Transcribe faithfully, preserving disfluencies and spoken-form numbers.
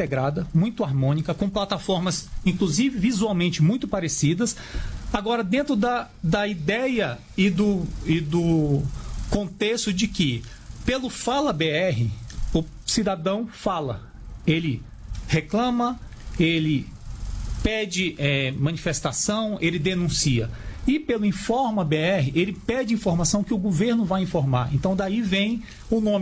integrada, muito harmônica, com plataformas, inclusive visualmente, muito parecidas. Agora, dentro da, da ideia e do, e do contexto de que, pelo Fala B R, o cidadão fala, ele reclama, ele pede é, manifestação, ele denuncia. E pelo Informa B R, ele pede informação que o governo vai informar. Então, daí vem o nome